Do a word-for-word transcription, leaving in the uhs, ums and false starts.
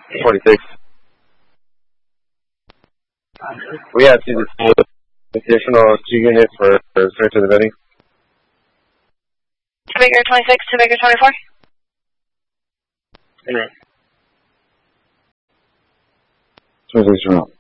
twenty-six. We have to display additional two units for, for search of the building. Two Baker twenty-six, two Baker twenty-four. twenty-six,